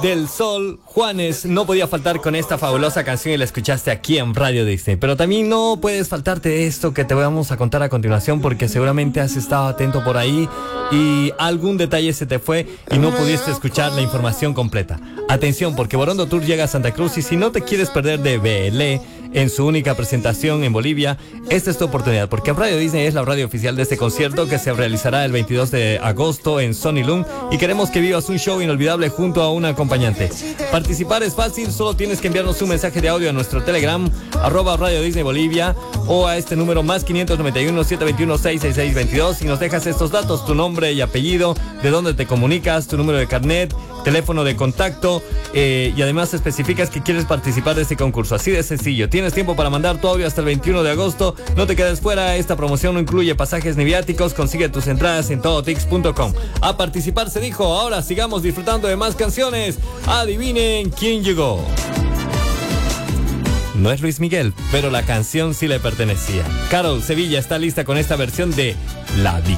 del Sol, Juanes, no podía faltar con esta fabulosa canción y la escuchaste aquí en Radio Disney. Pero también no puedes faltarte de esto que te vamos a contar a continuación, porque seguramente has estado atento por ahí y algún detalle se te fue y no pudiste escuchar la información completa. Atención, porque Borondo Tour llega a Santa Cruz y si no te quieres perder de BL en su única presentación en Bolivia, esta es tu oportunidad, porque Radio Disney es la radio oficial de este concierto que se realizará el 22 de agosto en Sony Loom y queremos que vivas un show inolvidable junto a un acompañante. Participar es fácil, solo tienes que enviarnos un mensaje de audio a nuestro Telegram, @Radio Disney Bolivia, o a este número más 591-721-66622 y nos dejas estos datos, tu nombre y apellido, de dónde te comunicas, tu número de carnet, teléfono de contacto y además especificas que quieres participar de este concurso. Así de sencillo. Tienes tiempo para mandar tu audio hasta el 21 de agosto. No te quedes fuera. Esta promoción no incluye pasajes ni viáticos. Consigue tus entradas en todotix.com. A participar se dijo. Ahora sigamos disfrutando de más canciones. Adivinen quién llegó. No es Luis Miguel, pero la canción sí le pertenecía. Carol Sevilla está lista con esta versión de La